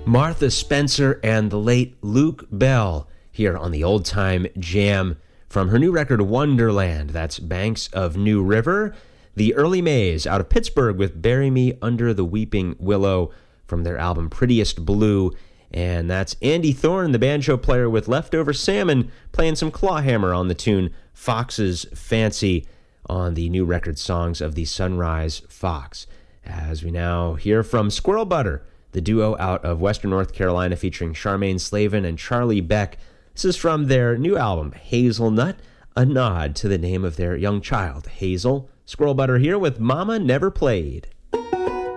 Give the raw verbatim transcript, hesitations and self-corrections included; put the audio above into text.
Martha Spencer and the late Luke Bell here on the Old Time Jam from her new record Wonderland. That's Banks of New River. The Early Mays out of Pittsburgh with Bury Me Under the Weeping Willow from their album Prettiest Blue. And that's Andy Thorne, the banjo player with Leftover Salmon, playing some clawhammer on the tune Fox's Fancy on the new record Songs of the Sunrise Fox. As we now hear from Squirrel Butter, the duo out of Western North Carolina featuring Charmaine Slavin and Charlie Beck. This is from their new album, Hazelnut, a nod to the name of their young child, Hazel. Squirrel Butter here with Mama Never Played.